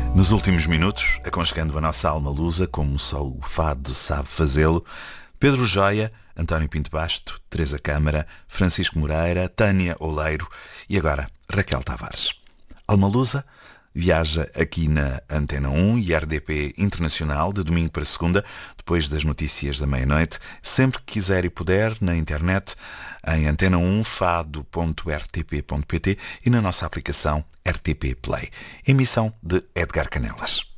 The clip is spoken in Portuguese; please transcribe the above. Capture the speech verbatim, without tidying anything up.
Nos últimos minutos, aconchegando a nossa alma lusa, como só o fado sabe fazê-lo, Pedro Joia, António Pinto Basto, Teresa Câmara, Francisco Moreira, Tânia Oleiro e agora Raquel Tavares. Alma lusa viaja aqui na Antena um e R D P Internacional de domingo para segunda, depois das notícias da meia-noite, sempre que quiser e puder, na internet, em antena um fado ponto r t p ponto p t e na nossa aplicação R T P Play. Emissão de Edgar Canelas.